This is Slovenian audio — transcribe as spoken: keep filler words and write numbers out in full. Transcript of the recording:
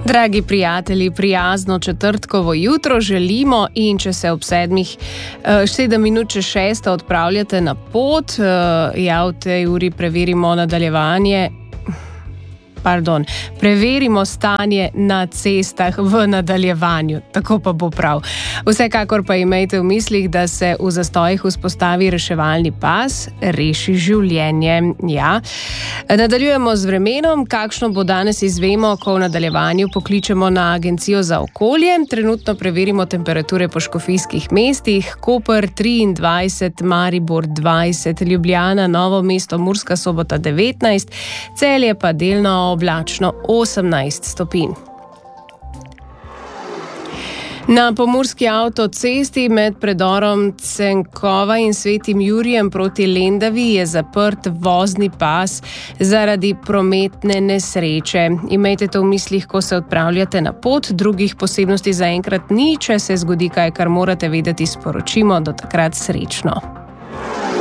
Dragi prijatelji, prijazno četrtkovo jutro želimo in če se ob sedmih, sedem minut čez šesto odpravljate na pot, ja, v tej uri preverimo nadaljevanje. Pardon, preverimo stanje na cestah v nadaljevanju, tako pa bo prav. Vsekakor pa imejte v mislih, da se v zastojih vzpostavi reševalni pas, reši življenje. Ja. Nadaljujemo z vremenom, kakšno bo danes izvemo, ko v nadaljevanju pokličemo na Agencijo za okolje. Trenutno preverimo temperature po škofijskih mestih, Koper triindvajset, Maribor dvajset, Ljubljana, Novo mesto, Murska Sobota devetnajst, Celje pa delno oblačno osemnajst stopinj. Na pomurski avtocesti med predorom Cenkova in Svetim Jurijem proti Lendavi je zaprt vozni pas zaradi prometne nesreče. Imejte to v mislih, ko se odpravljate na pot, drugih posebnosti zaenkrat ni, če se zgodi kaj, kar morate vedeti, sporočimo, do takrat srečno.